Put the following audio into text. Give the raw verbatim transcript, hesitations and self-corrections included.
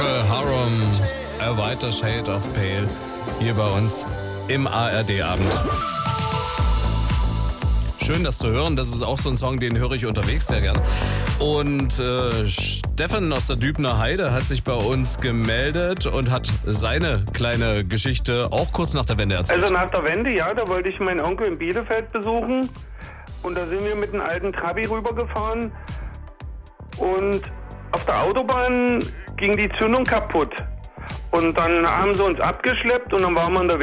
Procol Harum, A Whiter Shade of Pale, hier bei uns im A R D-Abend. Schön, das zu hören. Das ist auch so ein Song, den höre ich unterwegs sehr gern. Und äh, Steffen aus der Dübner Heide hat sich bei uns gemeldet und hat seine kleine Geschichte auch kurz nach der Wende erzählt. Also nach der Wende, ja, da wollte ich meinen Onkel in Bielefeld besuchen. Und da sind wir mit einem alten Trabi rübergefahren. Und auf der Autobahn ging die Zündung kaputt. Und dann haben sie uns abgeschleppt und dann waren wir unterwegs.